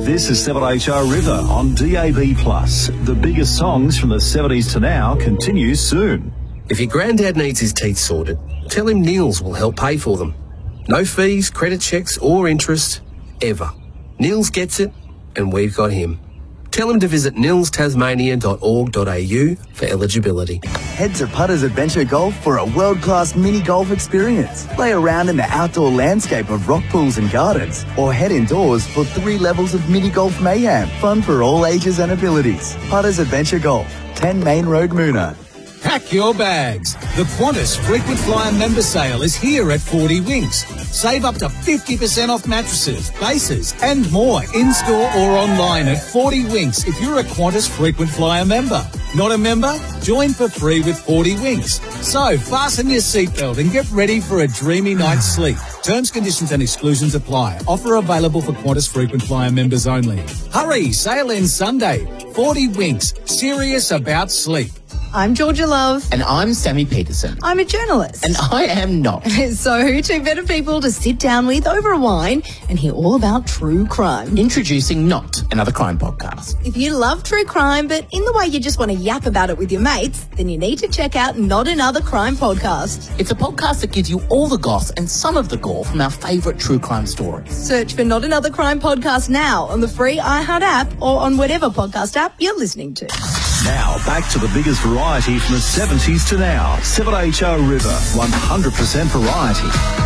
This is 7HR River on DAB+. The biggest songs from the 70s to now continues soon. If your granddad needs his teeth sorted, tell him Niels will help pay for them. No fees, credit checks or interest, ever. Niels gets it, and we've got him. Tell him to visit nilstasmania.org.au for eligibility. Head to Putters Adventure Golf for a world-class mini golf experience. Play around in the outdoor landscape of rock pools and gardens, or head indoors for 3 levels of mini golf mayhem. Fun for all ages and abilities. Putters Adventure Golf, 10 Main Road, Moona. Pack your bags. The Qantas Frequent Flyer member sale is here at 40 Winks. Save up to 50% off mattresses, bases and more in-store or online at 40 Winks if you're a Qantas Frequent Flyer member. Not a member? Join for free with 40 Winks. So fasten your seatbelt and get ready for a dreamy night's sleep. Terms, conditions and exclusions apply. Offer available for Qantas Frequent Flyer members only. Hurry, sale ends Sunday. 40 Winks, serious about sleep. I'm Georgia Love. And I'm Sammy Peterson. I'm a journalist. And I am not. So who two better people to sit down with over a wine and hear all about true crime? Introducing Not, another crime podcast. If you love true crime, but in the way you just want to yap about it with your mates, then you need to check out Not Another Crime Podcast. It's a podcast that gives you all the goss and some of the gore from our favourite true crime stories. Search for Not Another Crime Podcast now on the free iHeart app or on whatever podcast app you're listening to. Now, back to the biggest variety from the 70s to now. 7HR River, 100% variety.